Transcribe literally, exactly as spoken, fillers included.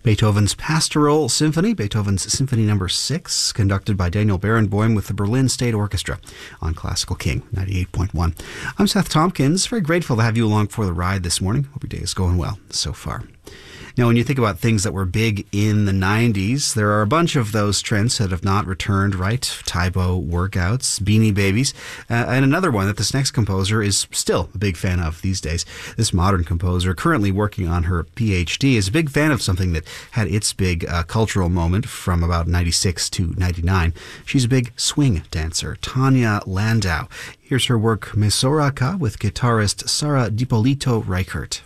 Beethoven's Pastoral Symphony, Beethoven's Symphony Number Six, conducted by Daniel Barenboim with the Berlin State Orchestra on Classical King ninety-eight point one. I'm Seth Tompkins. Very grateful to have you along for the ride this morning. Hope your day is going well so far. Now, when you think about things that were big in the nineties, there are a bunch of those trends that have not returned, right? Tybo workouts, Beanie Babies, uh, and another one that this next composer is still a big fan of these days. This modern composer, currently working on her P H D, is a big fan of something that had its big uh, cultural moment from about ninety-six to ninety-nine. She's a big swing dancer, Tanya Landau. Here's her work, Mesoraka, with guitarist Sara Dipolito Reichert.